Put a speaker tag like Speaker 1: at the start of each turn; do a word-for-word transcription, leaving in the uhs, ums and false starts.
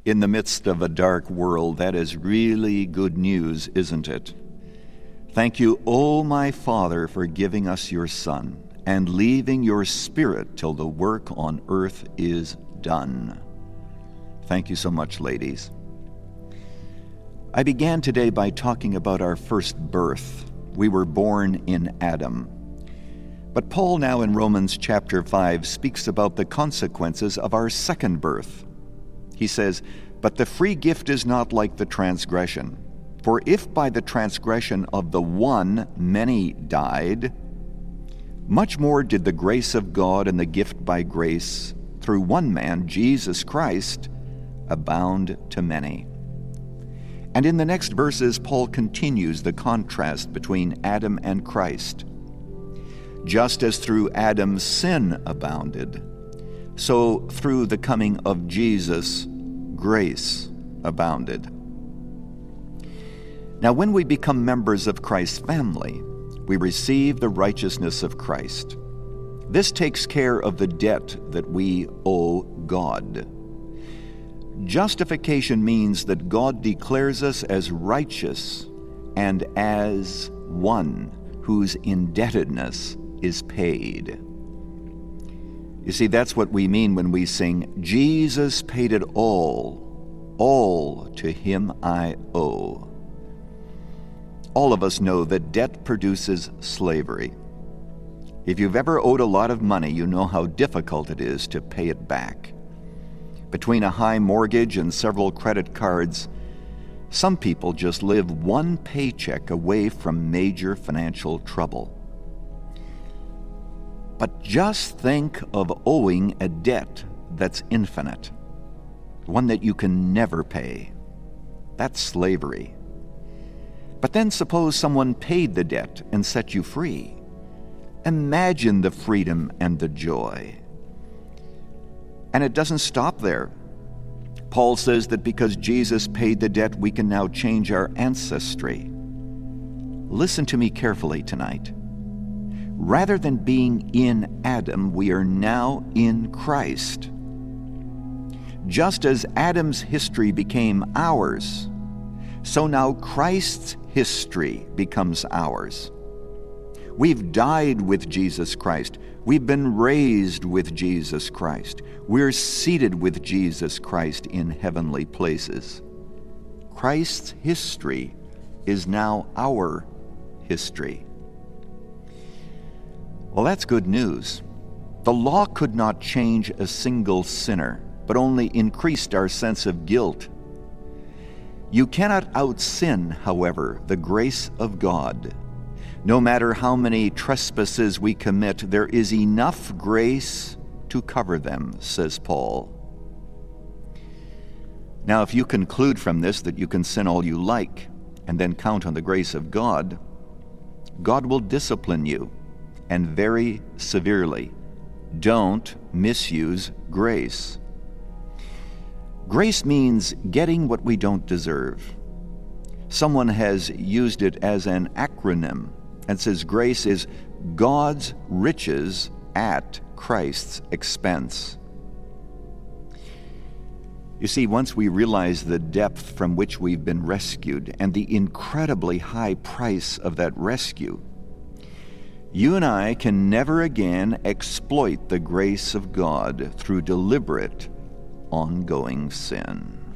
Speaker 1: In the midst of a dark world, that is really good news, isn't it? Thank you, O my Father, for giving us your Son and leaving your Spirit till the work on earth is done. Thank you so much, ladies. I began today by talking about our first birth. We were born in Adam. But Paul now in Romans chapter five speaks about the consequences of our second birth. He says, "But the free gift is not like the transgression. For if by the transgression of the one many died, much more did the grace of God and the gift by grace through one man, Jesus Christ, abound to many." And in the next verses, Paul continues the contrast between Adam and Christ. Just as through Adam sin abounded, so through the coming of Jesus, grace abounded. Now, when we become members of Christ's family, we receive the righteousness of Christ. This takes care of the debt that we owe God. Justification means that God declares us as righteous and as one whose indebtedness is paid. You see, that's what we mean when we sing, "Jesus paid it all, all to him I owe." All of us know that debt produces slavery. If you've ever owed a lot of money, you know how difficult it is to pay it back. Between a high mortgage and several credit cards, some people just live one paycheck away from major financial trouble. But just think of owing a debt that's infinite, one that you can never pay. That's slavery. But then suppose someone paid the debt and set you free. Imagine the freedom and the joy. And it doesn't stop there. Paul says that because Jesus paid the debt, we can now change our ancestry. Listen to me carefully tonight. Rather than being in Adam, we are now in Christ. Just as Adam's history became ours, so now Christ's history becomes ours. We've died with Jesus Christ. We've been raised with Jesus Christ. We're seated with Jesus Christ in heavenly places. Christ's history is now our history. Well, that's good news. The law could not change a single sinner, but only increased our sense of guilt. You cannot out-sin, however, the grace of God. No matter how many trespasses we commit, there is enough grace to cover them, says Paul. Now, if you conclude from this that you can sin all you like and then count on the grace of God, God will discipline you, and very severely. Don't misuse grace. Grace means getting what we don't deserve. Someone has used it as an acronym and says grace is God's riches at Christ's expense. You see, once we realize the depth from which we've been rescued and the incredibly high price of that rescue, you and I can never again exploit the grace of God through deliberate, ongoing sin.